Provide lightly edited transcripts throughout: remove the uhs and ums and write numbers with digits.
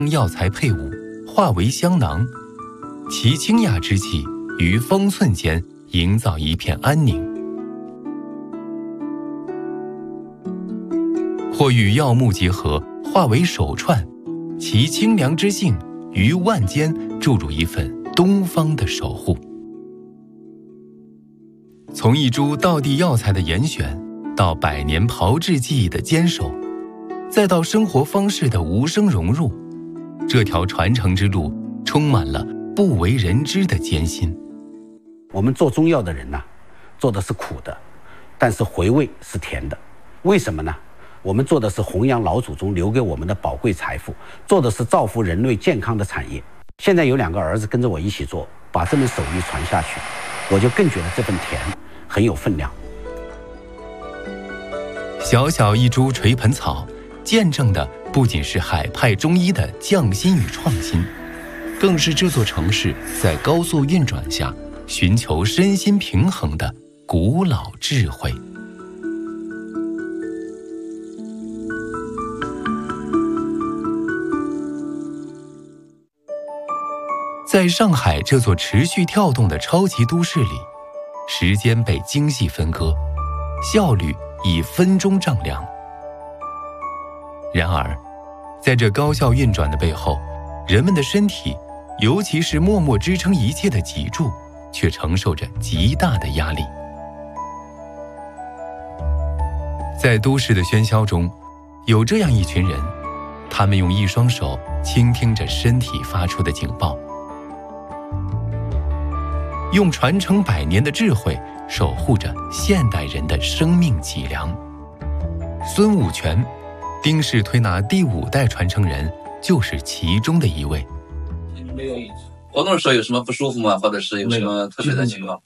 药材配伍，化为香囊，其清雅之气于方寸间营造一片安宁；或与药木结合，化为手串，其清凉之性于腕间注入一份东方的守护。从一株道地药材的严选，到百年炮制技艺的坚守，再到生活方式的无声融入，这条传承之路充满了不为人知的艰辛。 我们做中药的人呢，做的是苦的，但是回味是甜的。为什么呢？我们做的是弘扬老祖宗留给我们的宝贵财富，做的是造福人类健康的产业。现在有2个儿子跟着我一起做，把这门手艺传下去，我就更觉得这份甜很有分量。 小小一株垂盆草，见证的不仅是海派中医的匠心与创新，更是这座城市在高速运转下寻求身心平衡的古老智慧。在上海这座持续跳动的超级都市里，时间被精细分割，效率以分钟丈量。然而，在这高效运转的背后，人们的身体，尤其是默默支撑一切的脊柱，却承受着极大的压力。在都市的喧嚣中，有这样一群人，他们用一双手倾听着身体发出的警报，用传承100年的智慧守护着现代人的生命脊梁。孙武全，丁氏推拿第5代传承人，就是其中的一位。 没有活动的时候有什么不舒服吗？或者是有什么特别的情况？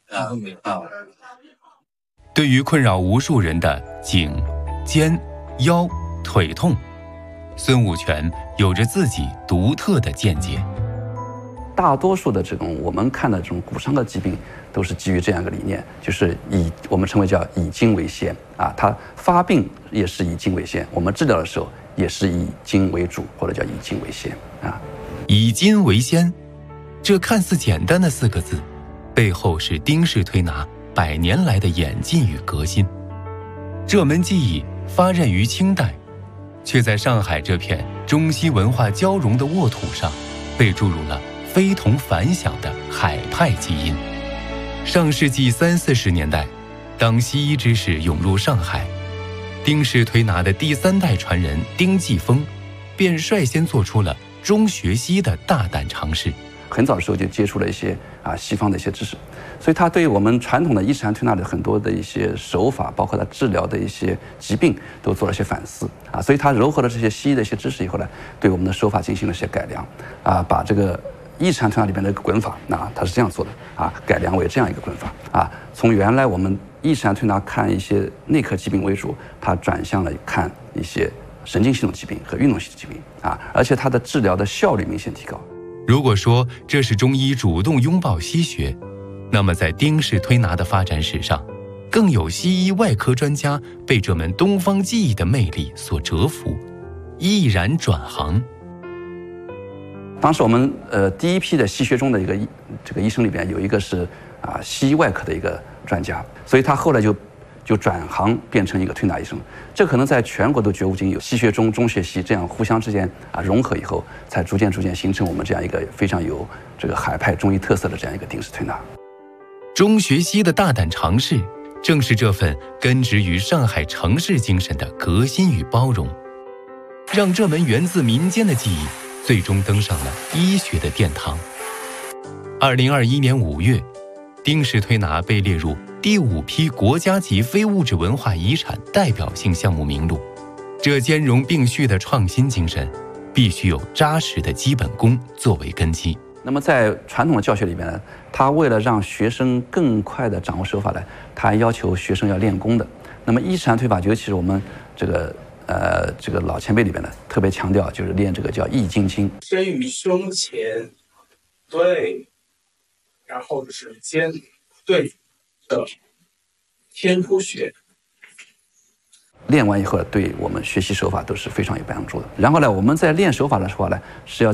对于困扰无数人的颈、肩、腰、腿痛，孙武全有着自己独特的见解。 大多数的这种我们看的这种骨伤的疾病，都是基于这样一个理念，就是我们称为叫以筋为先啊，它发病也是以筋为先，我们治疗的时候也是以筋为主，或者叫以筋为先啊。 以筋为先，这看似简单的4个字，背后是丁氏推拿100年来的演进与革新。这门技艺发轫于清代，却在上海这片中西文化交融的沃土上，被注入了非同凡响的海派基因。上世纪30、40年代，当西医知识涌入上海，丁氏推拿的第3代传人丁继峰，便率先做出了中学西的大胆尝试。 很早的时候就接触了一些西方的一些知识，所以他对我们传统的伊斯兰推拿的很多的一些手法，包括他治疗的一些疾病，都做了一些反思啊。所以他糅合了这些西医的一些知识以后呢，对我们的手法进行了一些改良啊，把这个伊斯兰推拿里边的滚法他是这样做的啊，改良为这样一个滚法啊。从原来我们伊斯兰推拿看一些内科疾病为主，他转向了看一些神经系统疾病和运动系统疾病啊，而且它的治疗的效率明显提高。 如果说这是中医主动拥抱西学，那么在丁氏推拿的发展史上，更有西医外科专家被这门东方技艺的魅力所折服，毅然转行。 当时我们第一批的西学中的这个医生里边，有一个是西医外科的一个专家，所以他后来就转行变成一个推拿医生。这可能在全国都绝无仅有，西学中、中学西这样互相之间融合以后，才逐渐形成我们这样一个非常有这个海派中医特色的这样一个丁氏推拿。 中学西的大胆尝试，正是这份根植于上海城市精神的革新与包容，让这门源自民间的技艺最终登上了医学的殿堂。2021年5月，丁氏推拿被列入第5批国家级非物质文化遗产代表性项目名录。这兼容并蓄的创新精神，必须有扎实的基本功作为根基。 那么在传统的教学里边呢，他为了让学生更快地掌握手法呢，他还要求学生要练功的。那么伊斯兰推法，尤其是我们这个老前辈里边呢，特别强调就是练这个叫易筋经。 身于胸前，对，然后是肩对的天突穴。 练完以后对我们学习手法都是非常有帮助的。然后呢，我们在练手法的时候呢，是要